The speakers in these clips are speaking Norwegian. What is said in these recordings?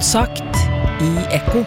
Usagt i Ekko.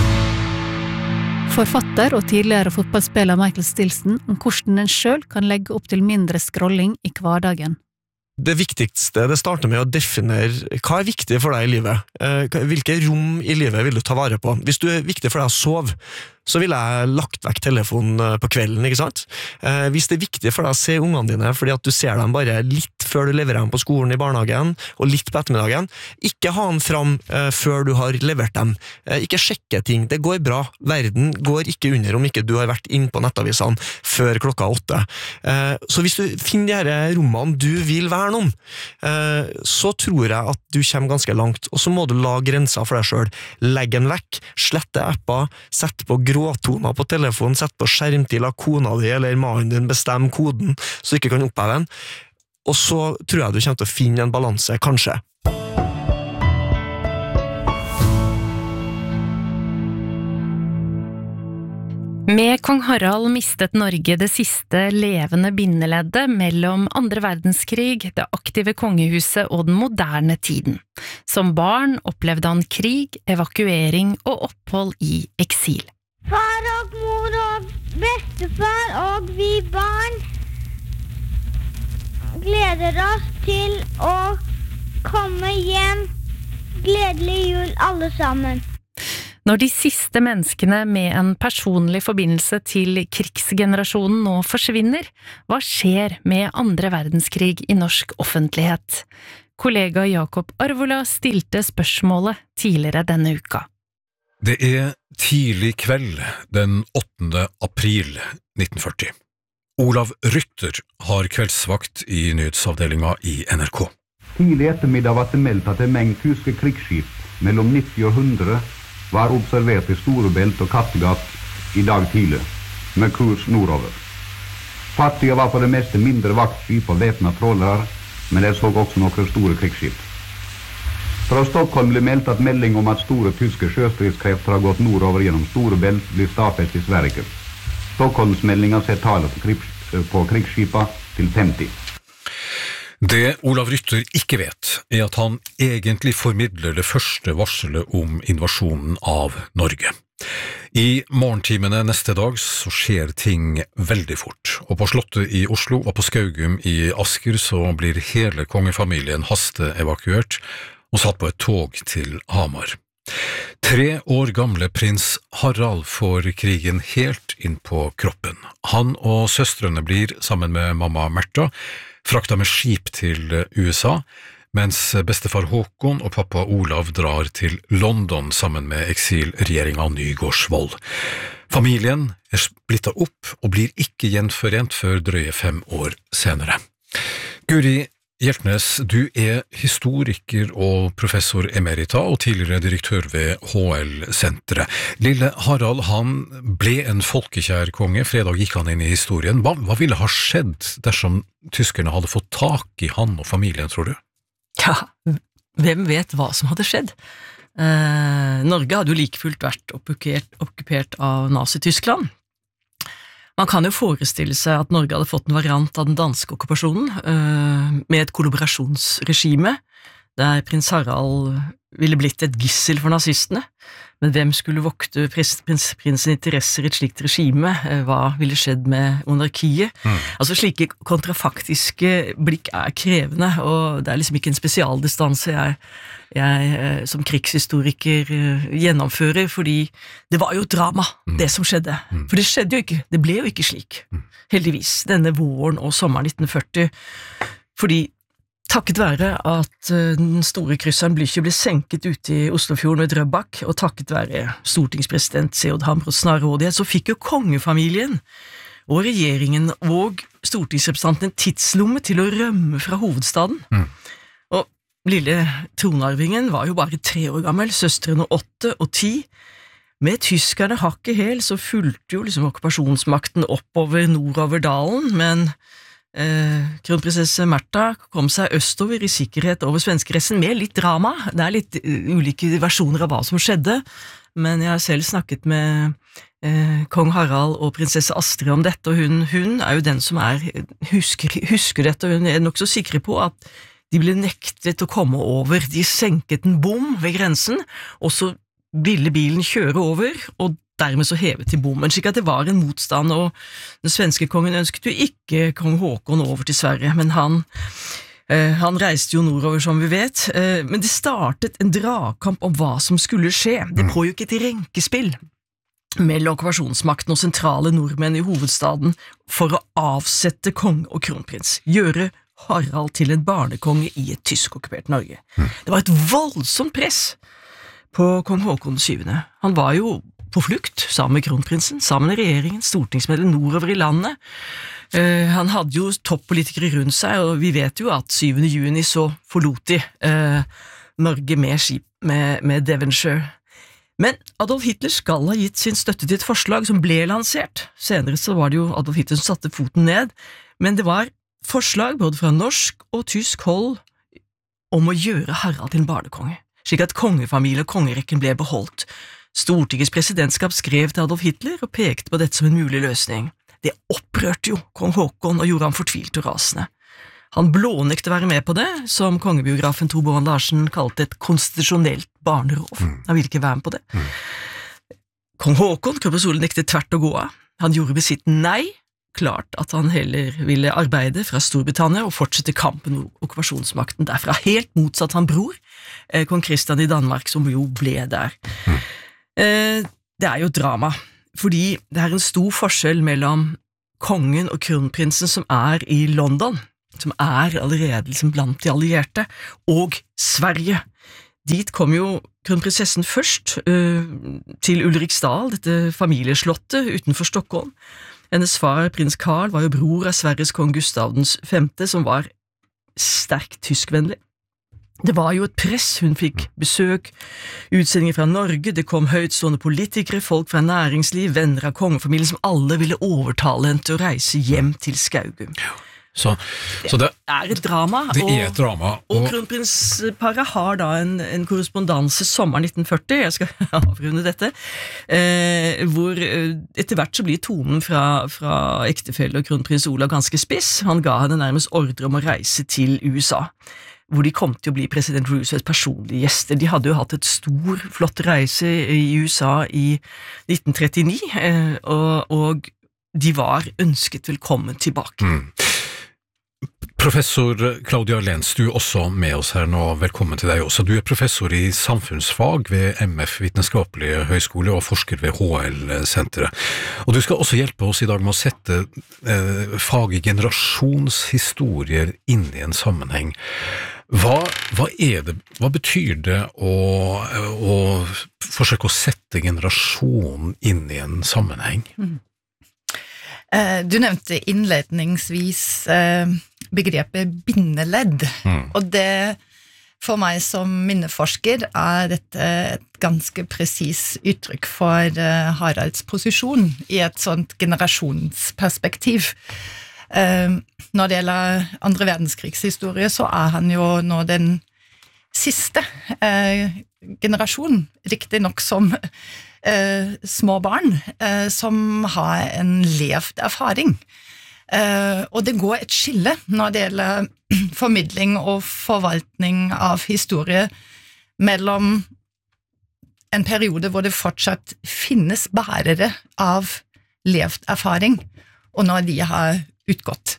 Forfatter og tidligere fotballspiller Michael Stilson om hvordan en selv kan legge opp til mindre scrolling i hverdagen. Det viktigste, det starter med å definere hva viktig for deg i livet. Hvilke rom i livet vil du ta vare på? Hvis det viktig for deg å sove, så vil jeg lagt vekk telefonen på kvelden, ikke sant? Hvis det viktig for deg å se ungene dine, fordi at du ser dem bare litt før du leverer dem på skolen i barnehagen, og litt på ettermiddagen, ikke ha dem fram før du har levert dem. Ikke sjekke ting, det går bra. Verden går ikke under om ikke du har vært inn på nettavisene før klokka 8. Så hvis du finner de her rommene du vil verne om, så tror jeg at du kommer ganske langt, og så må du la grenser for deg selv. Legg den vekk, slette apper, sett på gråtoner på telefonen, sett på skjermtid av kona di eller mannen din, bestem koden så du ikke kan oppheve den, og så tror jeg du kommer til å finne en balanse, kanskje. Med kong Harald mistet Norge det siste levende bindeleddet mellom andre verdenskrig, det aktive kongehuset og den moderne tiden. Som barn opplevde han krig, evakuering og opphold i eksil. Far og mor og bestefar og vi barn gleder oss til å komme hjem. Gledelig jul alle sammen. Når de siste menneskene med en personlig forbindelse til krigsgenerasjonen nå forsvinner, hva skjer med andre verdenskrig i norsk offentlighet? Kollega Jakob Arvola stilte spørsmålet tidligere denne uka. Det tidlig kveld den 8. april 1940. Olav Rytter har kveldsvakt i nyhetsavdelingen i NRK. Tidlig ettermiddag var det meldt at en mengd tyske krigsskip mellom 90 og 100 var observert i Storebælt og Kattegat i dag tidlig, med kurs nordover. Fartyget var på det meste mindre vaktskip og væpnede trålere, men det så også noen store krigsskip. Fra Stockholm ble meldt at melding om at store tyske sjøstridskrefter har gått nordover gjennom Storebælt blir stadfest i Sverige. Stockholmsmeldingen ser tallet på krigsskipa til 50. Det Olav Rytter ikke vet, at han egentlig formidler det første varselet om invasjonen av Norge. I morgentimene neste dag så skjer ting veldig fort, og på Slottet i Oslo og på Skaugum i Asker så blir hele kongefamilien hasteevakuert og satt på et tog til Hamar. 3 år gamle prins Harald får krigen helt inn på kroppen. Han og søstrene blir, sammen med mamma Märtha, frakta med skip til USA, mens bestefar Håkon og pappa Olav drar til London sammen med eksilregjeringen Nygårdsvold. Familien splittet opp og blir ikke gjenforent før drøye 5 år senere. Guri Hjeltnes, du historiker og professor emerita og tidligere direktør ved HL-senteret. Lille Harald, han ble en folkekjær konge, fredag gikk han inn i historien. Hva ville ha skjedd dersom tyskerne hadde fått tak i han og familien, tror du? Ja, hvem vet hva som hadde skjedd? Norge hadde jo likefullt vært okkupert av Nazi-Tyskland. Man kan jo forestille seg at Norge hadde fått en variant av den danske okkupasjonen, med et kollaborasjonsregime, der prins Harald ville blitt et gissel for nazistene. Men hvem skulle vokte prinsens interesser i et slikt regime? Hva ville skjedd med monarkiet? Altså slike kontrafaktiske blikk krevende, og det liksom ikke en spesialdistanse jeg som krigshistoriker gjennomfører, fordi det var jo drama, det som skjedde. For det skjedde jo ikke, det ble jo ikke slik, heldigvis, denne våren og sommeren 1940, fordi takket være at den store krysseren Blücher ble senket ute i Oslofjorden ved Drøbak, og takket være stortingspresident Seod Hambros snarere rådighet, så fikk jo kongefamilien og regjeringen og stortingsrepresentanten en tidslomme til å rømme fra hovedstaden. Og lille tronarvingen var jo bare 3 år gammel, søstrene 8 og 10. Med tyskerne hakk i hæl så fulgte jo liksom okkupasjonsmakten oppover nordover dalen, men kronprinsesse Märtha kom seg østover i sikkerhet over svenskegrensen med litt drama. Det litt ulike versjoner av hva som skjedde, men jeg har selv snakket med kong Harald og prinsesse Astrid om dette, og hun jo den som husker dette, og hun nok så sikker på at De ble nektet å komme over. De senket en bom ved grensen, og så ville bilen kjøre over, og dermed så hevet de bommen, slik at det var en motstand, og den svenske kongen ønsket jo ikke kong Håkon over til Sverige, men han reiste jo nordover, som vi vet, men det startet en dragkamp om hva som skulle skje. Det pågikk et renkespill mellom okkupasjonsmakten og sentrale nordmenn i hovedstaden for å avsette kong og kronprins, gjøre Harald til en barnekonge i et tysk-okkupert Norge. Det var et voldsomt press på kong Håkon 7. Han var jo på flukt sammen med kronprinsen, sammen med regjeringen, stortingsmedlem nordover i landet. Han hadde jo toppolitikere rundt seg, og vi vet jo at 7. juni så forlot de Norge med skip med Devonshire. Men Adolf Hitler skal ha gitt sin støtte til et forslag som ble lansert. Senere så var det jo Adolf Hitler som satte foten ned, men det var forslag både fra norsk og tysk hold om å gjøre Harald til en barnekonge, slik at kongefamilie og kongerekken ble beholdt. Stortingets presidentskap skrev til Adolf Hitler og pekte på dette som en mulig løsning. Det opprørte jo kong Håkon og gjorde ham fortvilt og rasende. Han blånekte å være med på det, som kongebiografen Tor Bohan Larsen kalte et konstitusjonelt barnerov. Han ville ikke være med på det. Kong Håkon, kronprins nektet tvert å gå av. Han gjorde ved sitt nei klart at han heller ville arbeide fra Storbritannia og fortsette kampen mot okkupasjonsmakten derfra, helt motsatt han bror, kong Christian i Danmark, som jo ble der. Det er jo drama, fordi det er en stor forskjell mellom kongen og kronprinsen som er i London, som er allerede liksom blant de allierte, og Sverige. Dit kom jo kronprinsessen først til Ulriksdal, dette familieslottet utenfor Stockholm. Hennes far, prins Karl, var jo bror av Sveriges kong Gustav V, som var sterkt tyskvennlig. Det var jo et press, hun fikk besøk, utsendinger fra Norge, det kom høytstående politikere, folk fra næringsliv, venner av kongefamilien som alle ville overtale henne til å reise hjem til Skaugum. Så det er et drama, det er et drama, og kronprinsparet har da en korrespondanse sommeren 1940, jeg skal avrunde dette, hvor etter hvert så blir tonen fra ektefelle og kronprins Olav ganske spiss. Han ga henne nærmest ordre om å reise til USA, hvor de kom til å bli president Roosevelts personlige gjester. De hadde jo hatt et flott reise i USA i 1939, og de var ønsket velkommen tilbake. Professor Claudia Lenz, du er også med oss her nå. Velkommen til deg også. Du er professor i samfunnsfag ved MF Vitenskapelige Høgskole og forsker ved HL-senteret. Og du skal også hjelpe oss i dag med å sette faget generasjonshistorier inn i en sammenheng. Hva er det, hva betyr det å forsøke å sette generasjon inn i en sammenheng? Du nevnte innledningsvis begrepet bindeledd, og det for meg som minneforsker er dette et ganske presis uttrykk for Haralds posisjon i et sånt generasjonsperspektiv. Når det gjelder andre verdenskrigshistorie, så er han jo nå den siste generasjon, riktig nok som små barn, som har en levd erfaring. Og det går et skille når det gjelder formidling og forvaltning av historie mellom en periode hvor det fortsatt finnes bærere av levd erfaring, og når de har utgått.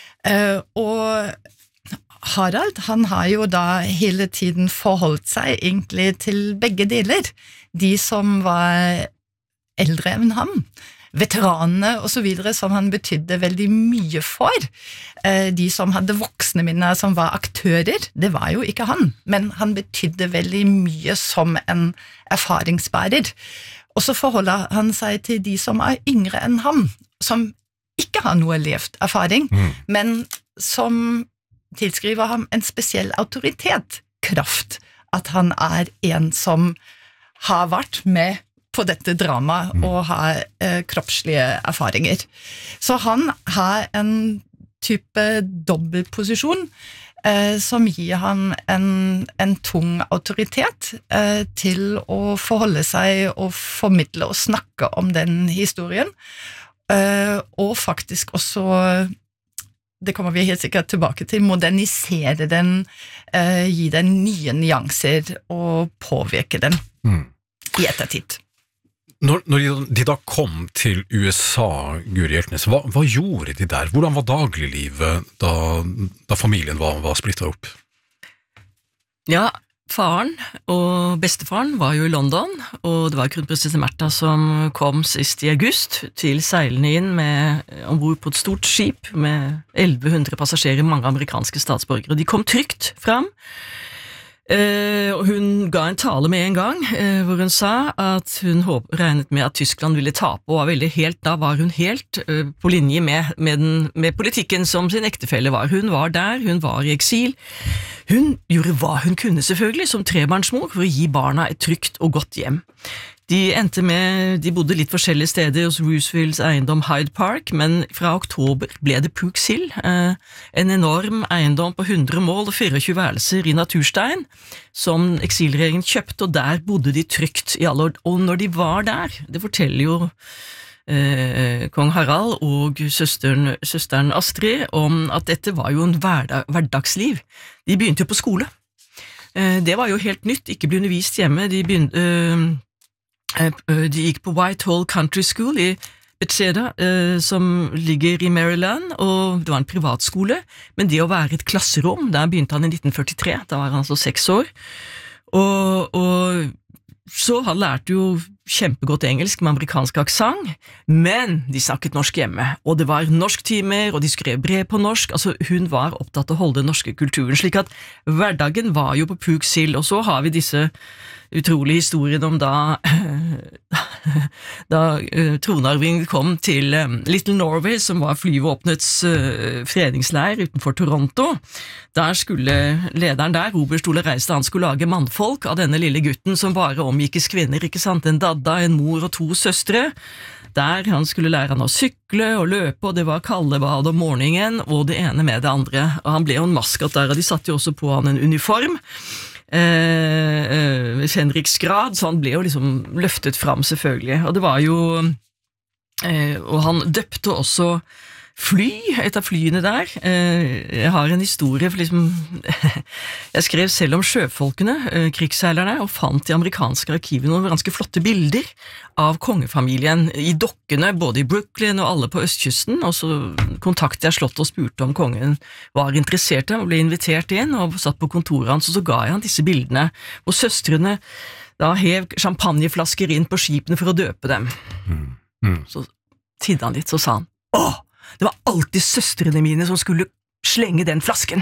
Og Harald, han har jo da hele tiden forholdt seg egentlig til begge deler. De som var eldre enn ham, veteranene og så videre, som han betydde veldig mye for. De som hadde voksne minner, som var aktører, det var jo ikke han, men han betydde veldig mye som en erfaringsbærer. Og så forholder han seg til de som er yngre enn ham, som ikke har noe levd erfaring, men som tilskriver ham en spesiell autoritet, kraft, at han er en som har vært med på dette dramaet og har kroppslige erfaringer. Så han har en type dobbeltposisjon som gir han en tung autoritet til å forholde seg og formidle og snakke om den historien, og faktisk også det kommer vi helt sikkert tilbake til, modernisere den, gi den nye nyanser og påvirke den i ettertid. Når de da kom til USA, Guri Hjeltnes, hva gjorde de der? Hvordan var dagliglivet da familien var splittet opp? Ja, faren og bestefaren var jo i London, og det var kronprinsesse Märtha som kom sist i august til seilende inn ombord på et stort skip med 1100 passasjerer, mange amerikanske statsborgere. De kom trygt fram, og hun ga en tale med en gang, hvor hun sa at hun regnet med at Tyskland ville tape, og da var hun helt på linje med politikken som sin ektefelle var. Hun var der, hun var i eksil. Hun gjorde hva hun kunne selvfølgelig som trebarnsmor for å gi barna et trygt og godt hjem. De bodde litt forskjellige steder hos Roosevelts eiendom Hyde Park, men fra oktober ble det Pooks Hill, en enorm eiendom på 100 mål og 24 værelser i naturstein, som eksilregjeringen kjøpte, og der bodde de trygt i alle år. Og når de var der, det forteller jo kong Harald og søsteren Astrid om at dette var jo en hverdagsliv. De begynte jo på skole. Det var jo helt nytt, ikke ble undervist hjemme. De gikk på Whitehall Country School i Bethesda, som ligger i Maryland, og det var en privatskole, men det å være et klasserom, der begynte han i 1943, da var han altså 6 år, og så han lærte jo kjempegodt engelsk med amerikansk aksent, men de snakket norsk hjemme, og det var norsktimer, og de skrev brev på norsk, altså hun var opptatt av å holde den norske kulturen, slik at hverdagen var jo på Pooks Hill, og så har vi disse utrolige historien om da tronarvingen kom til Little Norway, som var flyvåpnets fredningsleir utenfor Toronto. Der skulle lederen der, Robert Stole Reistad, han skulle lage mannfolk av denne lille gutten som bare omgikkes kvinner, ikke sant? En dadda, en mor og 2 søstre. Der han skulle lære han å sykle og løpe, og det var kaldebad om morgenen, og det ene med det andre. Og han ble jo en maskot der, og de satte jo også på han en uniform. Henriksgrad, så han ble jo liksom løftet fram selvfølgelig, og det var jo og han døpte også et av flyene der. Jeg har en historie for liksom jeg skrev selv om sjøfolkene, krigsseilerne, og fant i amerikanske arkiver noen ganske flotte bilder av kongefamilien i dokkene, både i Brooklyn og alle på østkysten, og så kontaktet jeg slottet og spurte om kongen var interessert og ble invitert inn og satt på kontoret hans, og så ga jeg han disse bildene, hvor søstrene da hev champagneflasker inn på skipene for å døpe dem. Så tidde han litt, så sa han, det var alltid søstrene mine som skulle slenge den flasken.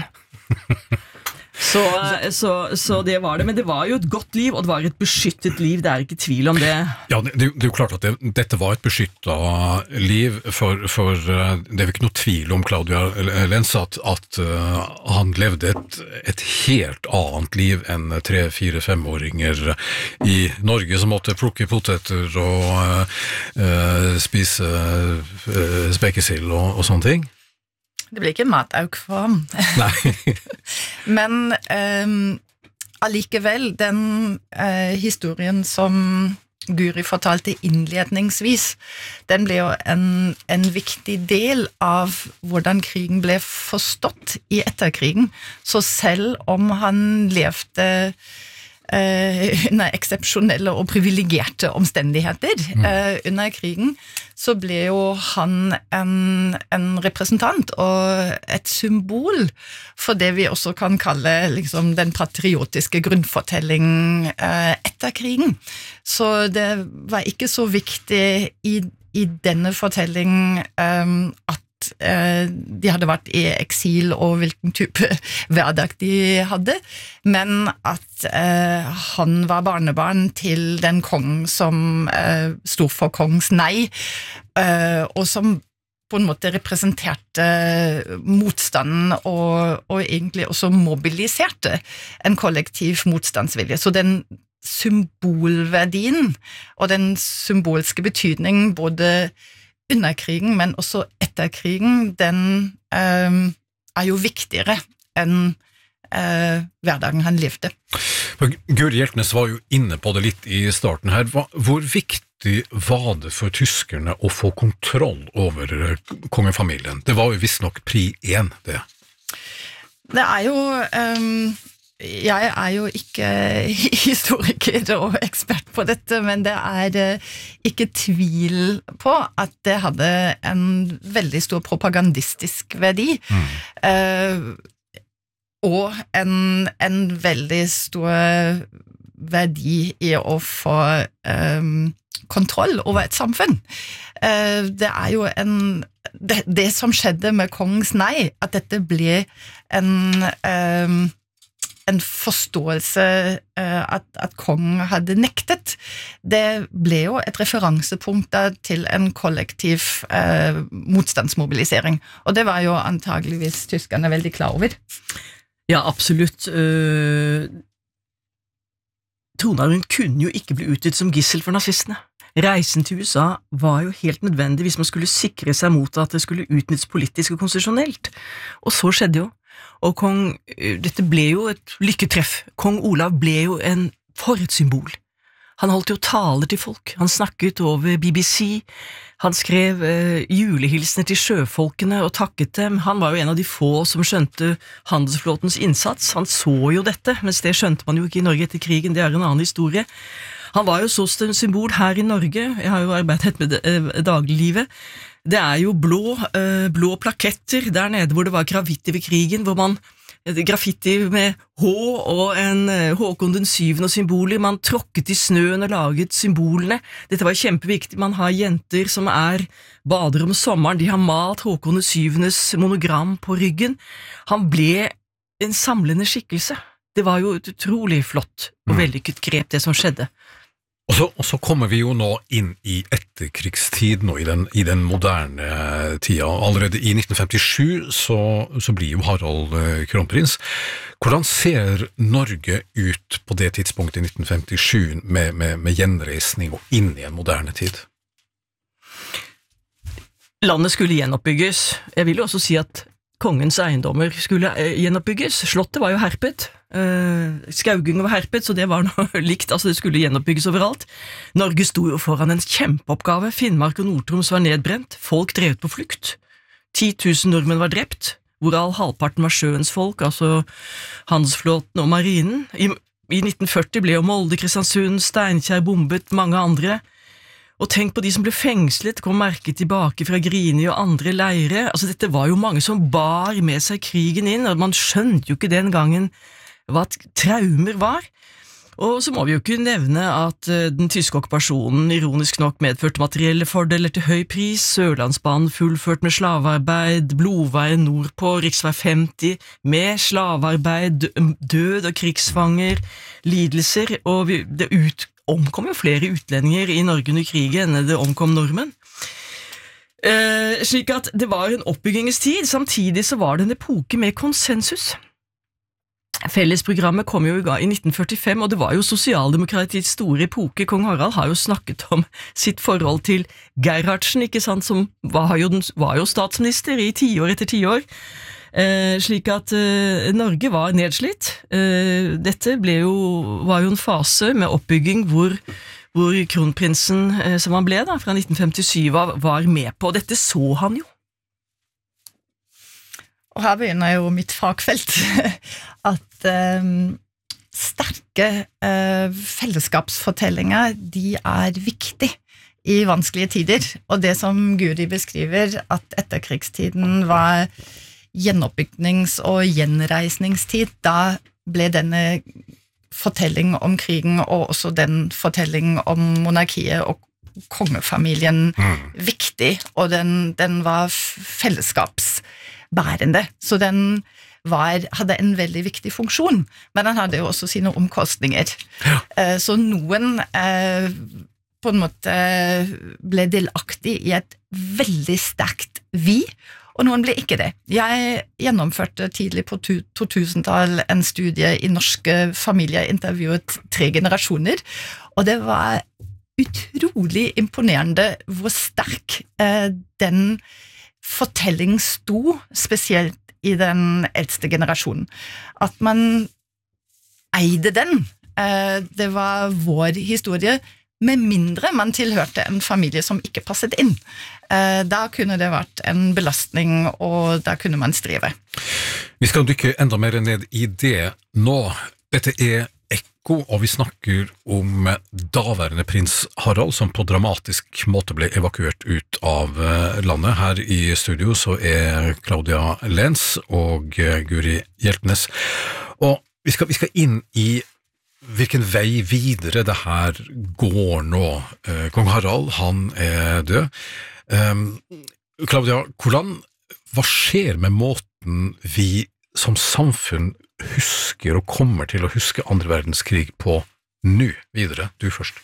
Så det var det, men det var jo et godt liv, og det var et beskyttet liv, det er ikke tvil om det. Ja, det er jo klart at dette var et beskyttet liv, for det er jo ikke noe tvil om Claudia Lenz at han levde et helt annet liv enn 3, 4, 5-åringer i Norge som måtte plukke poteter og spise spekesild og sånne ting. Det blir ikke matauk for ham. Nei. Men allikevel, den historien som Guri fortalte innledningsvis, den ble jo en viktig del av hvordan krigen ble forstått i etterkrigen. Så selv om han levde under eksepsjonelle og privilegerte omstendigheter under krigen, så ble jo han en representant og et symbol for det vi også kan kalle liksom, den patriotiske grunnfortelling etter krigen. Så det var ikke så viktig i denne fortelling at de hadde vært i eksil og hvilken type hverdag de hadde, men at han var barnebarn til den kong som sto for kongens nei, og som på en måte representerte motstanden og egentlig også mobiliserte en kollektiv motstandsvilje. Så den symbolverdien og den symbolske betydning både under krigen, men også etter krigen, den jo viktigere enn hverdagen han levde. Guri Hjeltnes var jo inne på det litt i starten her. Hvor viktig viktig var det for tyskerne å få kontroll over kongefamilien? Det var jo visstnok pri 1, det. Det jo jeg jo ikke historiker og ekspert på dette, men det ikke tvil på at det hadde en veldig stor propagandistisk verdi, og en veldig stor verdi i å få kontroll over et samfunn. Det jo det som skjedde med kongens nei, at dette ble en forståelse at kongen hadde nektet, det ble jo et referansepunkt til en kollektiv motstandsmobilisering, og det var jo antageligvis tyskerne veldig klar over. Ja, absolutt. Tronarven kunne jo ikke bli utnyttet som gissel for nazistene. Reisen til USA var jo helt nødvendig hvis man skulle sikre seg mot at det skulle utnyttes politisk og konstitusjonelt, og så skjedde jo. Og dette ble jo et lykketreff. Kong Olav ble jo for et symbol. Han holdt jo taler til folk, han snakket over BBC, han skrev julehilsener til sjøfolkene og takket dem. Han var jo en av de få som skjønte handelsflåtens innsats. Han så jo dette, mens det skjønte man jo ikke i Norge etter krigen, det en annen historie. Han var jo så symbol her i Norge, jeg har jo arbeidet med dagliglivet. Det jo blå plaketter der nede hvor det var graffiti ved krigen, hvor man graffiti med H og Håkon den 7. og symboler, man tråkket i snøen og laget symbolene. Dette var kjempeviktig, man har jenter som bader om sommeren, de har malt Håkon den 7.s monogram på ryggen. Han ble en samlende skikkelse. Det var jo et utrolig flott og vellykket grep det som skjedde. Og så kommer vi jo nå inn i etterkrigstid nå i den moderne tida. Allerede i 1957 så blir jo Harald kronprins. Hvordan ser Norge ut på det tidspunktet i 1957 med gjenreisning og inn i en moderne tid? Landet skulle gjenoppbygges. Jeg vil jo også si at kongens eiendommer skulle gjenoppbygges. Slottet var jo herpet. Skaugungen var herpet, så det var noe likt, altså det skulle gjenoppbygges overalt. Norge sto jo foran en kjempeoppgave, Finnmark og Nord-Troms var nedbrent, folk drevet på flukt. 10 000 nordmenn var drept, hvorav halvparten var sjøens folk, altså handelsflåten og marinen. I 1940 ble jo Molde, Kristiansund, Steinkjer bombet, mange andre. Og tenk på de som ble fengslet, kom merket tilbake fra Grini og andre leire. Altså dette var jo mange som bar med seg krigen inn, og man skjønte jo ikke den gangen hva traumer var. Og så må vi jo ikke nevne at den tyske okkupasjonen ironisk nok medførte materielle fordeler til høy pris, Sørlandsbanen fullført med slavearbeid, blodveien nordpå, riksvei 50, med slavearbeid, død og krigsfanger, lidelser, og det omkom jo flere utlendinger i Norge under krigen enn det omkom nordmenn. Slik at det var en oppbyggingstid, samtidig så var det en epoke med konsensus. Fellesprogrammet kom jo i gang i 1945, og det var jo sosialdemokratiets store epoke. Kong Harald har jo snakket om sitt forhold til Gerhardsen, ikke sant, som var jo statsminister i 10 år etter 10 år. Slik at Norge var nedslitt. Dette var jo en fase med oppbygging hvor kronprinsen, som han ble da, fra 1957, var med på. Dette så han jo. Og her begynner jo mitt fagfelt, at sterke fellesskapsfortellinger, de viktig i vanskelige tider. Og det som Guri beskriver, at etterkrigstiden var gjenoppbygnings- og gjenreisningstid, da ble denne fortelling om krigen, og også den fortelling om monarkiet og kongefamilien viktig, og den var fellesskapsbærende, så den hadde en veldig viktig funksjon, men den hadde jo også sine omkostninger. Ja. Så noen på en måte ble delaktig i et veldig sterkt vi, og noen ble ikke det. Jeg gjennomførte tidlig på 2000-tall en studie i norske familier, intervjuet 3 generasjoner, og det var utrolig imponerende hvor sterk den fortelling sto, spesielt i den eldste generasjonen. At man eide den. Det var vår historie, med mindre man tilhørte en familie som ikke passet inn. Da kunne det vært en belastning, og da kunne man strive. Vi skal dykke enda mer ned i det nå. Dette Ekko, og vi snakker om daværende prins Harald, som på dramatisk måte ble evakuert ut av landet. Her i studio så Claudia Lenz og Guri Hjeltnes. Og vi skal inn i hvilken vei videre det her går nå. Kong Harald, han død. Claudia, hva skjer med måten vi som samfunn husker og kommer til å huske andre verdenskrig på nå videre? Du først.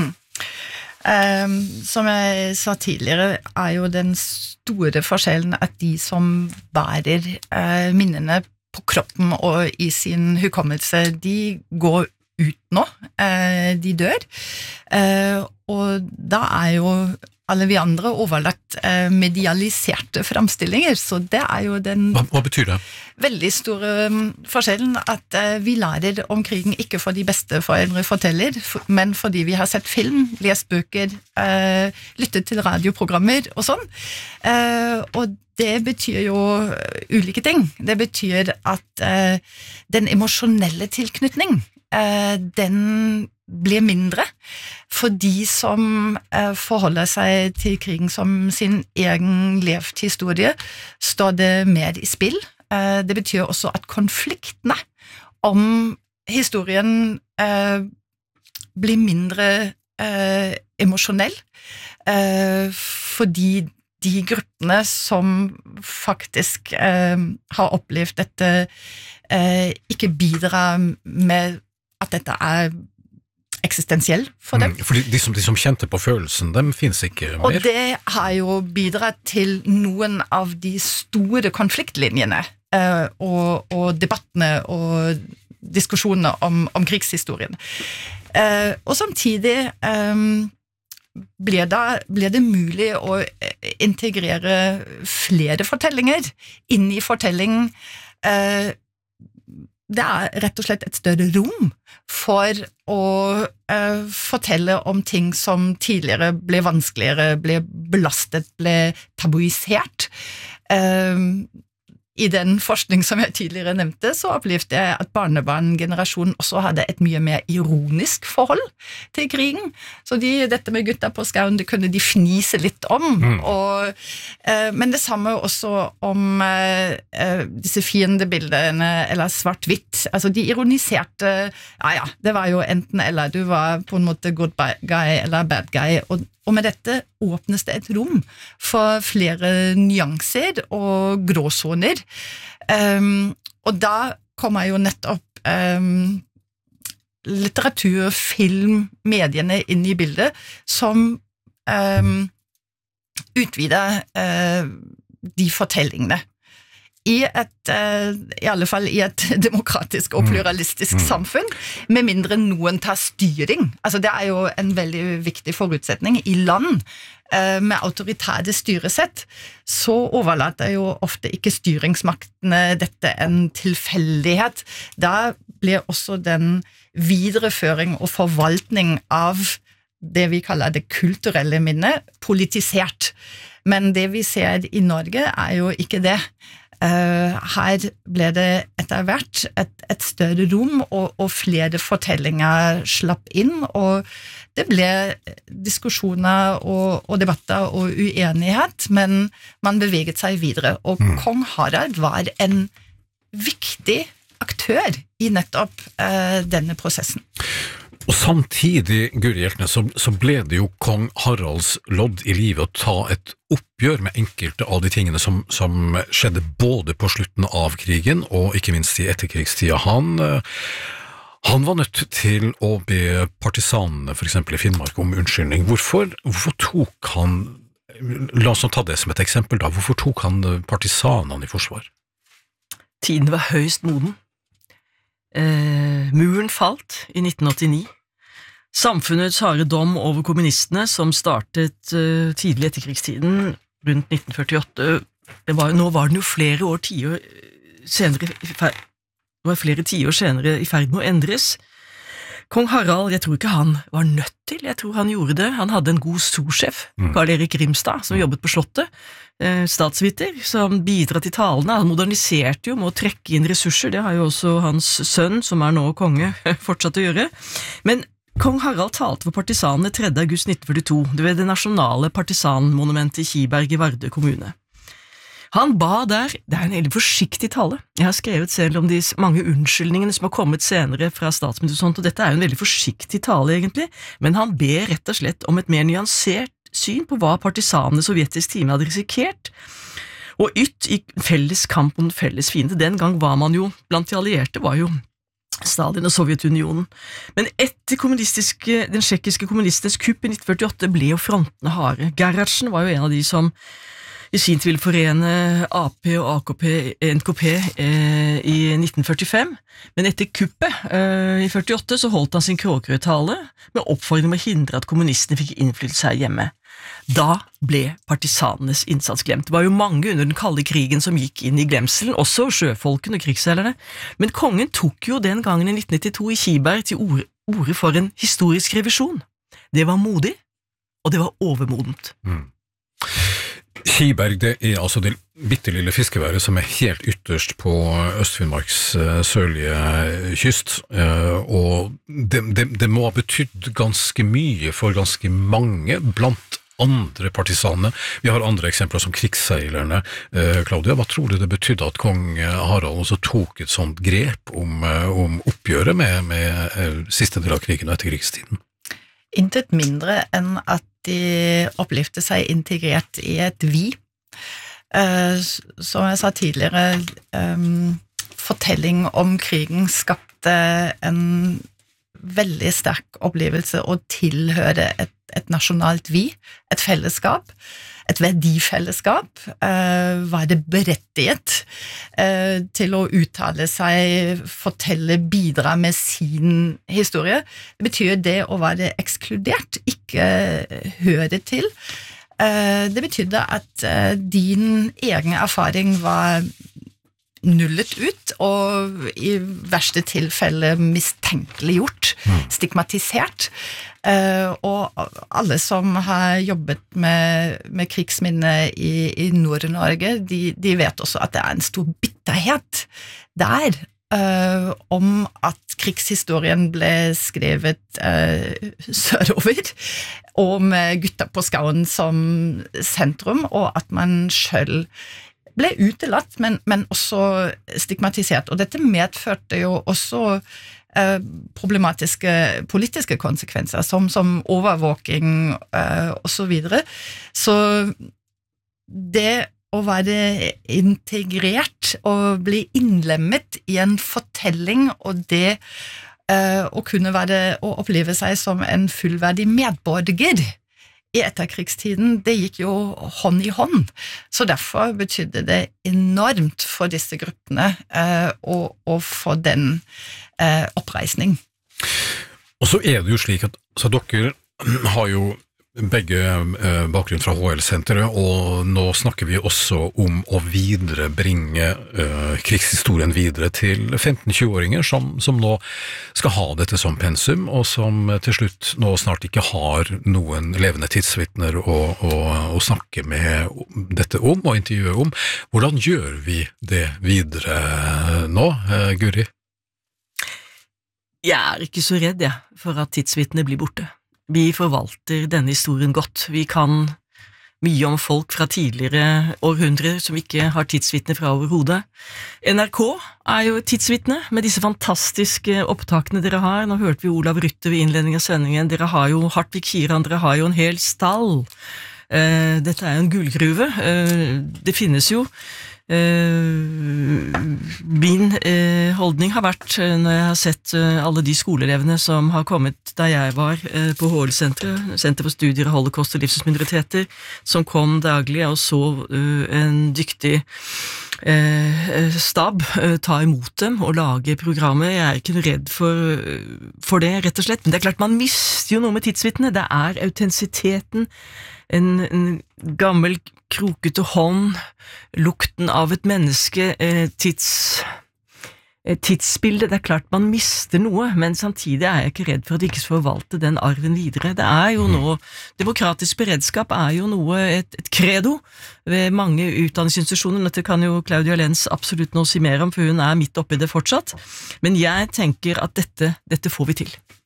Som jeg sa tidligere, jo den store forskjellen at de som bærer minnene på kroppen og i sin hukommelse, de går ut nå, de dør, og da jo alle vi andre overlatt medialiserte fremstillinger, så det jo den Hva betyr det? Veldig store forskjellen at vi lærer om krigen ikke for de beste foreldre forteller, men fordi vi har sett film, lest bøker, lyttet til radioprogrammer og sånn, og det betyr jo ulike ting. Det betyr at den emosjonelle tilknytning den blir mindre, for de som forholder seg til krigen som sin egen levd historie, står det mer i spill. Det betyr også at konfliktene om historien blir mindre emosjonell, fordi de gruppene som faktisk har opplevd dette, ikke bidrar med at dette eksistensiell for dem. Fordi de som kjente på følelsen, dem finnes ikke mer. Og det har jo bidratt til noen av de store konfliktlinjene og debattene og diskusjonene om krigshistorien. Og samtidig blir det mulig å integrere flere fortellinger inn i fortellingen. Det rett og slett et større rom for å fortelle om ting som tidligere ble vanskeligere, ble belastet, ble tabuisert. I den forskning som jeg tidligere nevnte, så opplevde jeg at barnebarngenerasjonen også hadde et mye mer ironisk forhold til krigen. Så dette med gutta på skauen, det kunne de fnise litt om. Men det samme også om disse fiendebildene, eller svart-hvitt. Altså de ironiserte, det var jo enten eller, du var på en måte good guy eller bad guy, og med dette åpnes det et rom for flere nyanser og gråsoner. Og da kommer jo nettopp litteratur, film, mediene inn i bildet, som utvider de fortellingene. I alle fall i et demokratisk og pluralistisk samfunn, med mindre noen tar styring. Altså det jo en veldig viktig forutsetning i land med autoritære styresett, så overlater jo ofte ikke styringsmaktene dette en tilfeldighet. Da blir også den videreføring og forvaltning av det vi kaller det kulturelle minnet politisert. Men det vi ser i Norge jo ikke det. Her ble det etter hvert et større rom, og flere fortellinger slapp inn, og det ble diskusjoner og debatter og uenighet, men man beveget seg videre, og kong Harald var en viktig aktør i nettopp denne prosessen. Og samtidig, Guri Hjeltnes, så ble det jo kong Haralds lodd i livet å ta et oppgjør med enkelte av de tingene som skjedde både på slutten av krigen og ikke minst i etterkrigstida. Han var nødt til å be partisanene, for eksempel i Finnmark, om unnskyldning. Hvorfor tok han, la oss ta det som et eksempel da, hvorfor tok han partisanene i forsvar? Tiden var høyst moden. Muren falt i 1989. Samfunnets harde dom over kommunistene, som startet tidlig etterkrigstiden, rundt 1948, nå var den jo flere tiår senere i ferd med å endres. Kong Harald, jeg tror ikke han var nødt til, jeg tror han gjorde det. Han hadde en god storsjef, Karl Erik Grimstad, som jobbet på slottet, statsviter, som bidrar til talene. Han moderniserte jo med å trekke inn ressurser, det har jo også hans sønn, som nå konge, fortsatt å gjøre. Men Kong Harald talte for partisanene 3. august 1942, det ved det nasjonale partisanmonumentet i Kiberg i Vardø kommune. Han ba der, det en veldig forsiktig tale. Jeg har skrevet selv om de mange unnskyldningene som har kommet senere fra statsminister og sånt, og dette en veldig forsiktig tale egentlig, men han ber rett og slett om et mer nyansert syn på hva partisanene i sovjetisk time hadde risikert, og ytt i felles kamp om felles fiende. Den gang var man jo, blant de allierte var jo Stalin og Sovjetunionen. Men etter den tsjekkiske kommunistenes kupp i 1948 ble jo frontene harde. Gerhardsen var jo en av de som i sin tid ville forene AP og AKP, NKP i 1945, men etter kuppet i 48 så holdt han sin kråkerødtale med oppfordring om å hindre at kommunistene fikk innflytelse her hjemme. Da ble partisanenes innsats glemt. Det var jo mange under den kalde krigen som gikk inn i glemselen, også sjøfolkene og krigsseilerne, men kongen tok jo den gangen i 1992 i Kiberg til orde for en historisk revisjon. Det var modig, og det var overmodent. Kiberg, det altså det bittelille fiskeværet som helt ytterst på Øst-Finnmarks sørlige kyst, og det må ha betydd ganske mye for ganske mange blant andre partisaner. Vi har andre eksempler som krigsseilerne. Claudia, hva tror du det betydde at kong Harald også tok et sånt grep om oppgjøret med siste del av krigen og etterkrigstiden? Intet mindre enn at de opplevde seg integrert i et vi. Som jeg sa tidligere, fortelling om krigen skapte en veldig sterk opplevelse å tilhøre et nasjonalt vi, et fellesskap, et verdifellesskap. Var det berettiget til å uttale seg, fortelle, bidra med sin historie? Det betyr det å være ekskludert, ikke høre til. Det betydde at din egen erfaring var nullet ut, og i verste tilfelle mistenkeliggjort, stigmatisert. Og alle som har jobbet med krigsminne i Nord-Norge, de vet også at det en stor bitterhet der om at krigshistorien ble skrevet sørover, og med gutta på skauen som sentrum, og at man selv ble utelatt, men også stigmatisert. Og dette medførte jo også problematiske politiske konsekvenser, som overvåking og så videre. Så det å være integrert og bli innlemmet i en fortelling, og det å kunne å oppleve seg som en fullverdig medborger i etterkrigstiden, det gikk jo hånd i hånd. Så derfor betydde det enormt for disse gruppene å få den oppreisning. Og så det jo slik at dere har jo begge bakgrunn fra HL-senteret, og nå snakker vi også om å viderebringe krigshistorien videre til 15-20-åringer som nå skal ha dette som pensum, og som til slutt nå snart ikke har noen levende tidsvitner å snakke med dette om, og intervjue om. Hvordan gjør vi det videre nå, Guri? Jeg ikke så redd for at tidsvitner blir borte. Vi forvalter denne historien godt. Vi kan mye om folk fra tidligere århundrer som ikke har tidsvitner fra overhodet. NRK jo tidsvitne med disse fantastiske opptakene dere har. Nå hørte vi Olav Rytter ved innledning av sendingen. Dere har jo Hartvig Kiran, dere har jo en hel stall. Dette en gullgruve. Det finnes jo min holdning har vært, når jeg har sett alle de skoleelevene som har kommet da jeg var på HL-senteret, Senter for studier av holocaust og livssynsminoriteter, som kom daglig og så en dyktig stab ta imot dem og lage programmer. Jeg ikke redd for det, rett og slett. Men det klart, man mister jo noe med tidsvitne. Det autentisiteten, en gammel krokete hånd, lukten av et menneske, tidsbildet, det klart man mister noe, men samtidig jeg ikke redd for at de ikke skal forvalte den arven videre. Det jo nå, demokratisk beredskap jo noe, et credo ved mange utdanningsinstitusjoner. Dette kan jo Claudia Lenz absolutt nå si mer om, for hun midt oppi det fortsatt. Men jeg tenker at dette får vi til.